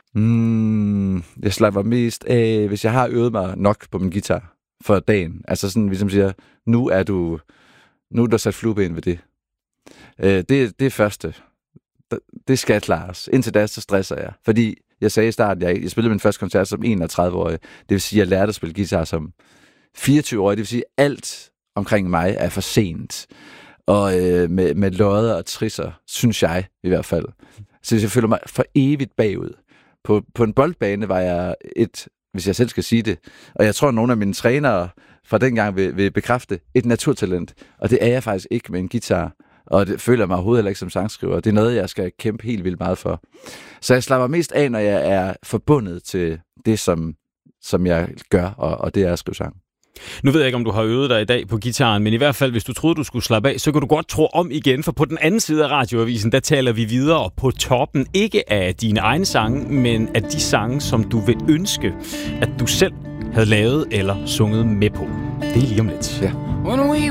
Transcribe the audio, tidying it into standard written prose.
Jeg slapper mest af, hvis jeg har øvet mig nok på min guitar for dagen. Altså sådan, hvis man siger, nu er der sat flueben ved det. Det er første. Det skal klares. Indtil da, så stresser jeg. Fordi jeg sagde i starten, jeg spillede min første koncert som 31-årig. Det vil sige, at jeg lærte at spille guitar som 24-årig. Det vil sige, at alt omkring mig er for sent. Og med lodder og trisser, synes jeg i hvert fald. Så jeg føler mig for evigt bagud. På en boldbane var jeg hvis jeg selv skal sige det, og jeg tror, at nogle af mine trænere fra dengang vil bekræfte, et naturtalent. Og det er jeg faktisk ikke med en guitar. Og det føler jeg mig overhovedet heller ikke som sangskriver. Det er noget, jeg skal kæmpe helt vildt meget for. Så jeg slapper mest af, når jeg er forbundet til det, som jeg gør, og det er at skrive sang. Nu ved jeg ikke, om du har øvet dig i dag på gitaren, men i hvert fald, hvis du troede, du skulle slappe af, så kan du godt tro om igen, for på den anden side af radioavisen, der taler vi videre på toppen, ikke af dine egne sange, men af de sange, som du vil ønske, at du selv havde lavet eller sunget med på. Det er lige om lidt. Ja.